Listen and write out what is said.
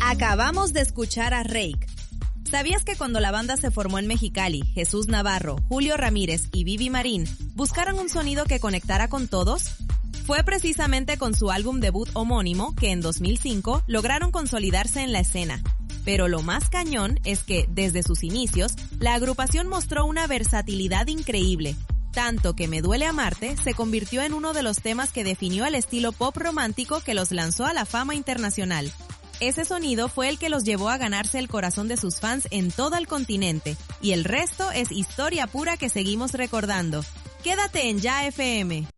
Acabamos de escuchar a Reik. ¿Sabías que cuando la banda se formó en Mexicali, Jesús Navarro, Julio Ramírez y Vivi Marín buscaron un sonido que conectara con todos? Fue precisamente con su álbum debut homónimo que en 2005 lograron consolidarse en la escena. Pero lo más cañón es que, desde sus inicios, la agrupación mostró una versatilidad increíble, tanto que Me Duele Amarte se convirtió en uno de los temas que definió el estilo pop romántico que los lanzó a la fama internacional. Ese sonido fue el que los llevó a ganarse el corazón de sus fans en todo el continente, y el resto es historia pura que seguimos recordando. Quédate en Ya FM.